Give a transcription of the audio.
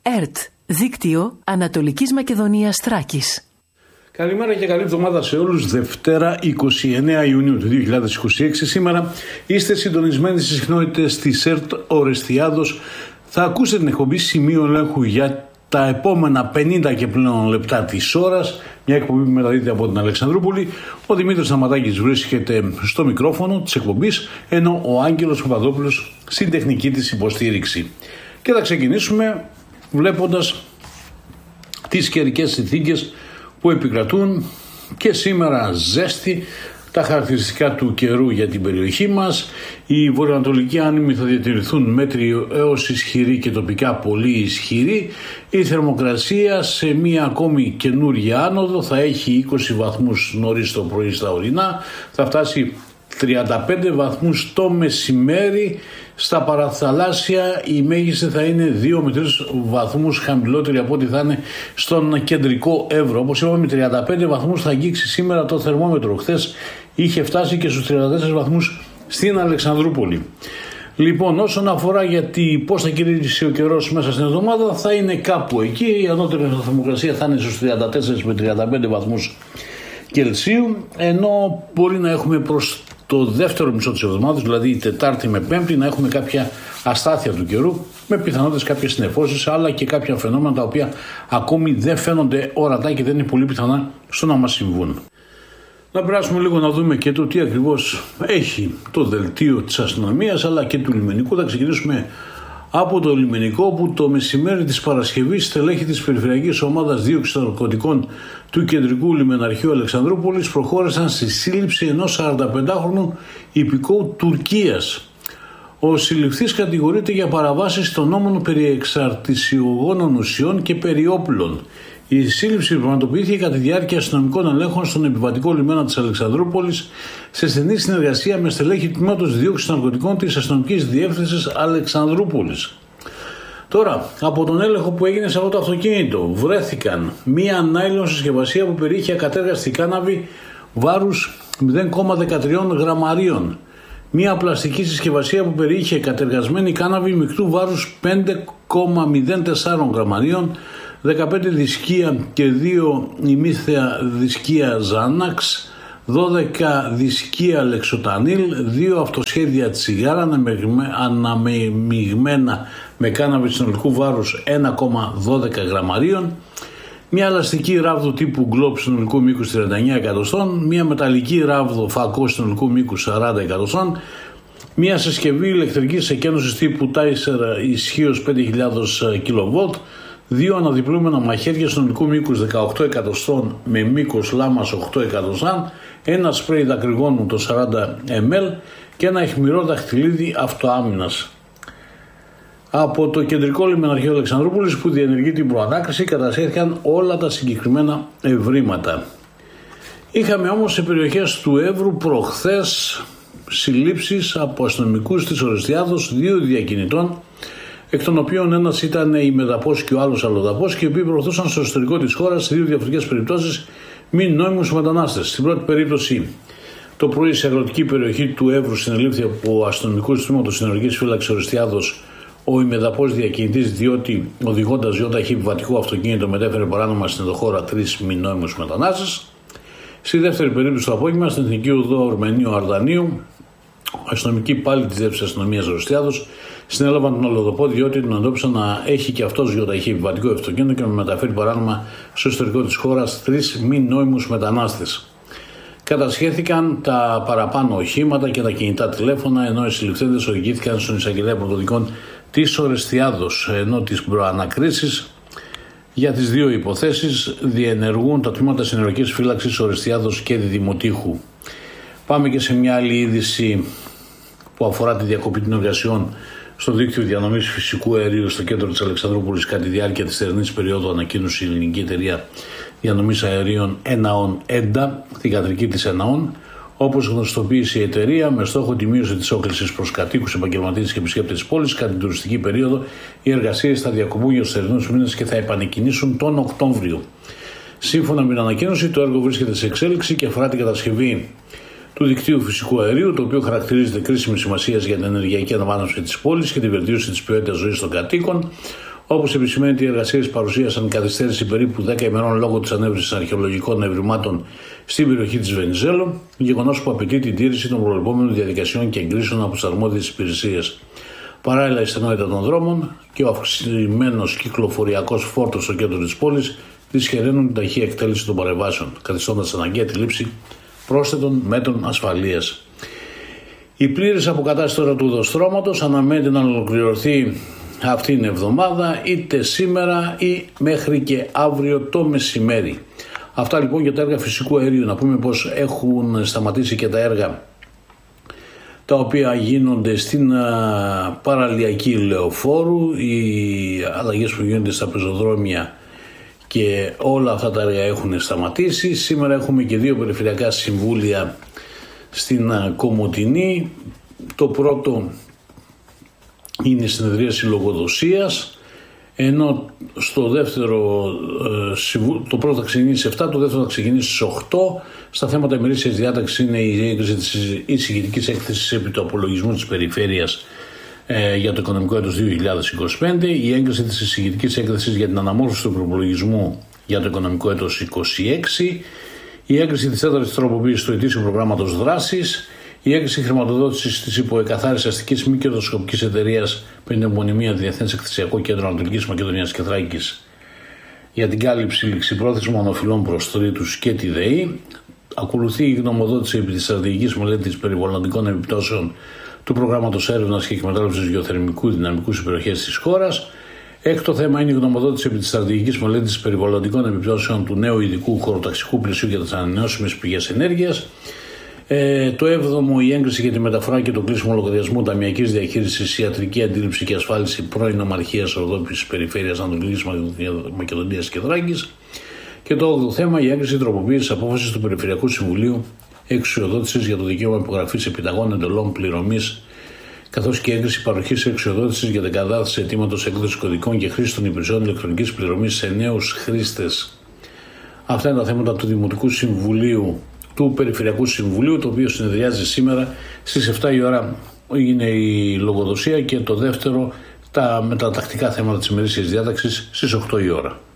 ΕΡΤ, δίκτυο Ανατολικής Μακεδονίας Θράκης. Καλημέρα και καλή εβδομάδα σε όλους. Δευτέρα 29 Ιουνίου του 2026. Σήμερα είστε συντονισμένοι στις συχνότητες της ΕΡΤ Ορεστιάδος. Θα ακούσετε την εκπομπή Σημείο Ελέγχου για τα επόμενα 50 και πλέον λεπτά της ώρας. Μια εκπομπή που μεταδίδεται από την Αλεξανδρούπολη. Ο Δημήτρης Σταματάκης βρίσκεται στο μικρόφωνο της εκπομπής, ενώ ο Άγγελος Παπαδόπουλος στην τεχνική της υποστήριξη. Και θα ξεκινήσουμε βλέποντας τις καιρικές συνθήκες που επικρατούν και σήμερα ζέστη, τα χαρακτηριστικά του καιρού για την περιοχή μας. Οι βορειοανατολικοί άνεμοι θα διατηρηθούν μέτριοι έως ισχυροί και τοπικά πολύ ισχυροί. Η θερμοκρασία σε μία ακόμη καινούργια άνοδο θα έχει 20 βαθμούς νωρίς το πρωί στα ορεινά, θα φτάσει 35 βαθμούς το μεσημέρι. Στα παραθαλάσσια η μέγιστη θα είναι 2 με 3 βαθμούς χαμηλότερη από ό,τι θα είναι στον κεντρικό Εύρο. Όπως είπαμε, 35 βαθμούς θα αγγίξει σήμερα το θερμόμετρο. Χθες είχε φτάσει και στους 34 βαθμούς στην Αλεξανδρούπολη. Λοιπόν, όσον αφορά γιατί πώς θα κηρύξει ο καιρός μέσα στην εβδομάδα, θα είναι κάπου εκεί. Η ανώτερη θερμοκρασία θα είναι στους 34 με 35 βαθμούς Κελσίου, ενώ μπορεί να έχουμε προς το δεύτερο μισό της εβδομάδας, δηλαδή η Τετάρτη με Πέμπτη, να έχουμε κάποια αστάθεια του καιρού με πιθανότητες κάποιες συννεφώσεις, αλλά και κάποια φαινόμενα τα οποία ακόμη δεν φαίνονται ορατά και δεν είναι πολύ πιθανά στο να μας συμβούν. Να περάσουμε λίγο να δούμε και το τι ακριβώς έχει το δελτίο της αστυνομίας αλλά και του λιμενικού. Θα ξεκινήσουμε από το λιμενικό, που το μεσημέρι της Παρασκευής στελέχη της Περιφερειακής Ομάδας Δίωξης Ναρκωτικών του Κεντρικού Λιμεναρχείου Αλεξανδρούπολης προχώρησαν στη σύλληψη ενός 45χρονου υπηκόου Τουρκίας. Ο συλληφθής κατηγορείται για παραβάσεις των νόμων περί εξαρτησιογόνων ουσιών και περί όπλων. Η σύλληψη πραγματοποιήθηκε κατά τη διάρκεια αστυνομικών ελέγχων στον επιβατικό λιμένα της Αλεξανδρούπολης σε στενή συνεργασία με στελέχη του Τμήματος Δίωξης Ναρκωτικών της Αστυνομικής Διεύθυνσης Αλεξανδρούπολης. Τώρα, από τον έλεγχο που έγινε σε αυτό το αυτοκίνητο, βρέθηκαν μία νάιλον συσκευασία που περιείχε ακατέργαστη κάναβη βάρους 0,13 γραμμαρίων. Μία πλαστική συσκευασία που περιείχε κατεργασμένη κάναβη μεικτού βάρους 5,04 γραμμαρίων, 15 δισκία και 2 ημίθεα δισκία Ζάναξ, 12 δισκία Λεξοτανίλ, 2 αυτοσχέδια τσιγάρα αναμειγμένα με κάναβη συνολικού βάρους 1,12 γραμμαρίων, μια ελαστική ράβδο τύπου Globe συνολικού μήκους 39 εκατοστών, μια μεταλλική ράβδο φακό συνολικού μήκους 40 εκατοστών, μια συσκευή ηλεκτρικής εκένωσης τύπου Tyser ισχύως 5.000 kV, 2 αναδιπλούμενα μαχαίρια συνολικού μήκους 18 εκατοστών με μήκος λάμας 8 εκατοστάν, ένα σπρέι δακρυγόνου το 40 ml και ένα αιχμηρό δαχτυλίδι αυτοάμυνας. Από το Κεντρικό Λιμεναρχείο Αλεξανδρούπολης, που διενεργεί την προανάκριση, κατασχέθηκαν όλα τα συγκεκριμένα ευρήματα. Είχαμε όμως σε περιοχές του Εύρου προχθές συλλήψεις από αστυνομικούς της Ορεστιάδος 2 διακινητών, εκ των οποίων ένας ήταν η Μεδαπός και ο άλλος Αλλοδαπός, και οι οποίοι προωθούσαν στο εσωτερικό της χώρας σε 2 διαφορετικές περιπτώσεις μη νόμιμους μετανάστες. Στην πρώτη περίπτωση, το πρωί σε αγροτική περιοχή του Εύρου συνελήφθη από αστυνομικούς του Τμήματος Συνεργικής Φύλαξης Ορεστιάδος ο ημεδαπός διακινητής, διότι οδηγώντας ΙΧ επιβατικό αυτοκίνητο μετέφερε παράνομα στην ενδοχώρα 3 μη νόμιμους μετανάστες. Στη δεύτερη περίπτωση το απόγευμα, στην Εθνική Οδό Ορμενίου Αρδανίου, αστυνομικοί πάλι της Διεύθυνσης Αστυνομίας Ορεστιάδος συνέλαβαν τον Αλλοδαπό, διότι τον εντόπισαν να έχει και αυτός ΙΧ επιβατικό αυτοκίνητο και να μεταφέρει παράνομα στο εσωτερικό της χώρας 3 μη νόμιμους μετανάστες. Κατασχέθηκαν τα παραπάνω οχήματα και τα κινητά τηλέφωνα, ενώ οι συλληφθέντες οδηγήθηκαν στον εισαγγελέα πρωτοδικών της Ορεστιάδος, ενώ τις προανακρίσεις για τις 2 υποθέσεις διενεργούν τα τμήματα συνεργικής φύλαξης Ορεστιάδος και Διδημοτήχου. Πάμε και σε μια άλλη είδηση που αφορά τη διακοπή των εργασιών στο δίκτυο διανομής φυσικού αερίου στο κέντρο της Αλεξανδρούπολης κατά τη διάρκεια της θερινής περίοδου, ανακοίνωσε η Ελληνική Εταιρεία Διανομής Αερίων ΕΝΑΟΝ ΕΝΤΑ, θυγατρική της ΕΝΑΟΝ. Όπως γνωστοποίησε η εταιρεία, με στόχο τη μείωση της όκλησης προς κατοίκους, επαγγελματίες και επισκέπτες της πόλης κατά την τουριστική περίοδο, οι εργασίες θα διακοπούν για τους θερινούς μήνες και θα επανεκκινήσουν τον Οκτώβριο. Σύμφωνα με την ανακοίνωση, το έργο βρίσκεται σε εξέλιξη και αφορά την κατασκευή του δικτύου φυσικού αερίου, το οποίο χαρακτηρίζεται κρίσιμη σημασία για την ενεργειακή αναβάθμιση της πόλης και τη βελτίωση της ποιότητας ζωής των κατοίκων. Όπως επισημαίνεται, οι εργασίες παρουσίασαν καθυστέρηση περίπου 10 ημερών λόγω της ανέβρεσης αρχαιολογικών ευρημάτων στην περιοχή της Βενιζέλου, γεγονός που απαιτεί την τήρηση των προβλεπόμενων διαδικασιών και εγκρίσεων από τις αρμόδιες υπηρεσίες. Παράλληλα, η στενότητα των δρόμων και ο αυξημένος κυκλοφοριακός φόρτος στο κέντρο της πόλης δυσχεραίνουν την ταχεία εκτέλεση των παρεμβάσεων, καθιστώντας αναγκαία τη λήψη πρόσθετων μέτρων ασφαλείας. Η πλήρης αποκατάσταση τώρα του οδοστρώματος αναμένεται να ολοκληρωθεί αυτήν την εβδομάδα, είτε σήμερα ή μέχρι και αύριο το μεσημέρι. Αυτά λοιπόν για τα έργα φυσικού αερίου. Να πούμε πως έχουν σταματήσει και τα έργα τα οποία γίνονται στην παραλιακή Λεωφόρου, οι αλλαγές που γίνονται στα πεζοδρόμια και όλα αυτά τα έργα έχουν σταματήσει. Σήμερα έχουμε και 2 περιφερειακά συμβούλια στην Κομοτηνή. Το πρώτο είναι η συνεδρίαση λογοδοσίας, ενώ στο δεύτερο, το πρώτο θα ξεκινήσει στις 7, το δεύτερο θα ξεκινήσει στις 8. Στα θέματα ημερήσιας διάταξης είναι η έγκριση της εισηγητικής έκθεσης επί του απολογισμού της περιφέρειας για το οικονομικό έτος 2025, η έγκριση της εισηγητικής έκθεσης για την αναμόρφωση του προπολογισμού για το οικονομικό έτος 2026, η έγκριση της τέταρτης τροποποίησης του ετήσιου προγράμματος δράσης, η έγκριση χρηματοδότησης της υποεκαθάρισης αστικής μη κερδοσκοπικής εταιρείας με την επωνυμία Διεθνές Εκθεσιακό Κέντρο Ανατολικής Μακεδονίας και Θράκης για την κάλυψη ληξιπρόθεσμων οφειλών προς τρίτους και τη ΔΕΗ. Ακολουθεί η γνωμοδότηση επί της στρατηγικής μελέτης περιβαλλοντικών επιπτώσεων του προγράμματος έρευνας και εκμετάλλευσης γεωθερμικού δυναμικού στις περιοχές της χώρας. Έκτο θέμα είναι η γνωμοδότηση επί της στρατηγικής μελέτης περιβαλλοντικών επιπτώσεων του νέου ειδικού χωροταξικού πλαισίου για τις ανανεώσιμες πηγές ενέργειας. Το 7ο, η έγκριση για τη μεταφορά και το κλείσιμο λογαριασμού ταμιακής διαχείρισης, ιατρική αντίληψη και ασφάλιση πρώην Ομαρχίας Ορδόπης Περιφέρειας Ανατολικής Μακεδονίας και Θράκης. Και το 8ο θέμα, η έγκριση τροποποίησης απόφασης του Περιφερειακού Συμβουλίου Εξουσιοδότησης για το δικαίωμα υπογραφής επιταγών εντολών πληρωμής, καθώς και έγκριση παροχής εξουσιοδότησης για την κατάθεση αιτήματος έκδοσης κωδικών και χρήση των υπηρεσιών ηλεκτρονικής πληρωμής σε νέους χρήστες. Αυτά είναι τα θέματα του Δημοτικού Συμβουλίου, του Περιφερειακού Συμβουλίου, το οποίο συνεδριάζει σήμερα στις 7 η ώρα. Είναι η λογοδοσία και το δεύτερο με τα τακτικά θέματα της ημερήσιας διάταξης στις 8 η ώρα.